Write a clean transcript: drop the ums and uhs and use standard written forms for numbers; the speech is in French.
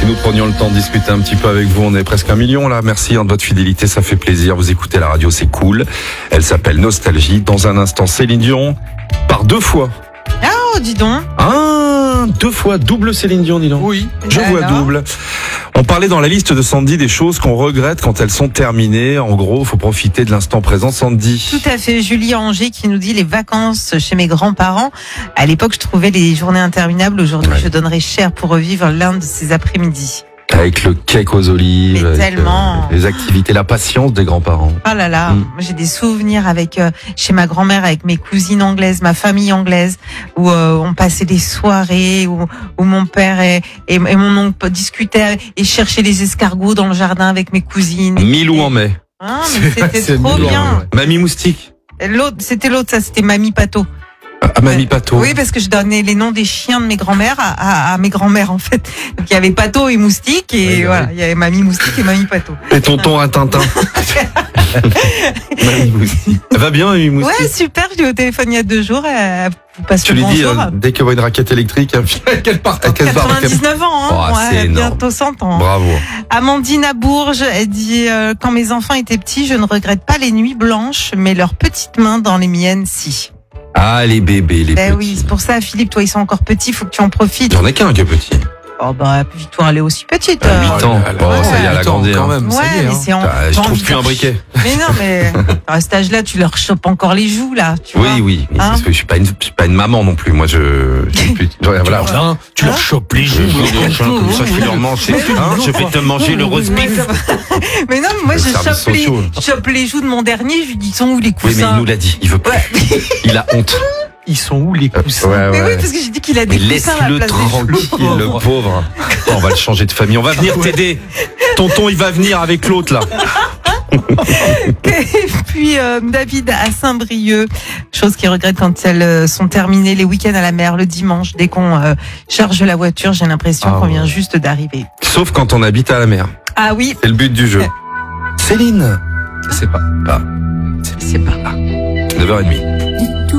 Si nous prenions le temps de discuter un petit peu avec vous, on est presque 1 million là. Merci de votre fidélité, ça fait plaisir. Vous écoutez la radio, c'est cool. Elle s'appelle Nostalgie. Dans un instant, Céline Dion, par 2 fois. Oh, dis donc. 2 fois, double Céline Dion, dis donc. Oui. Je vois Alors double. On parlait dans la liste de Sandy des choses qu'on regrette quand elles sont terminées. En gros, faut profiter de l'instant présent, Sandy. Tout à fait. Julie Angers qui nous dit les vacances chez mes grands-parents. À l'époque, je trouvais les journées interminables. Aujourd'hui, je donnerais cher pour revivre l'un de ces après-midi. Avec le cake aux olives, Mais avec, tellement. les activités, la patience des grands-parents. Oh là là, moi, j'ai des souvenirs avec chez ma grand-mère, avec mes cousines anglaises, ma famille anglaise, où on passait des soirées, où mon père et mon oncle discutaient et cherchaient les escargots dans le jardin avec mes cousines. Milou en mai. Ah, mais c'était C'est trop Milou en bien. mai. Mamie Moustique. C'était l'autre, ça c'était Mamie Pato. Ah, Mamie Pato. Oui, parce que je donnais les noms des chiens de mes grands-mères à mes grands-mères en fait. Donc il y avait Pato et Moustique et voilà, il y avait Mamie Moustique et Mamie Pato. Et tonton Rintintin. Mamie Moustique. Elle va bien, Mamie Moustique? Ouais, super, je l'ai au téléphone il y a 2 jours, elle vous passe Tu le lui dis, bonjour. dès qu'elle voit une raquette électrique, qu'elle part. 99 ans, hein. Oh, c'est Ouais, énorme. bientôt 100 ans. Bravo. Amandine à Bourges, elle dit quand mes enfants étaient petits, je ne regrette pas les nuits blanches, mais leurs petites mains dans les miennes, si. Ah, les bébés, les Ben petits. oui, c'est pour ça, Philippe, toi, ils sont encore petits, faut que tu en profites. J'en ai qu'un qui est petit. Oh bah, Victoire, elle est aussi petite. 8 ans. Bon, ça y est, elle a grandi. quand hein. même, ça Ouais, y est. mais Hein. c'est en. Ah, je j'ai trouve envie plus de- un briquet. Mais non, mais à cet âge-là, tu leur chopes encore les joues, là. Tu vois. Oui, mais Hein parce que je suis pas une maman non plus. Moi, voilà. Tu leur chopes les joues. Comme ça, je vais leur manger. Hein, je vais te manger le roast beef. Mais non, moi, Le je service sociaux. chope les joues de mon dernier, je lui dis, ils sont où les Oui, mais coussins? il nous l'a dit. Il veut pas. Il a honte. Ils sont où les coussins? Mais oui, parce que j'ai dit qu'il a Mais des coussins à la laisse-le place des joues. tranquille, le pauvre. Oh, on va le changer de famille. On va venir t'aider. Tonton, il va venir avec l'autre, là. Et puis David à Saint-Brieuc, chose qu'il regrette quand elles sont terminées les week-ends à la mer le dimanche. Dès qu'on charge la voiture, j'ai l'impression qu'on vient juste d'arriver. Sauf quand on habite à la mer. Ah oui, C'est le but du jeu. Céline. C'est pas. c'est pas. 9h30.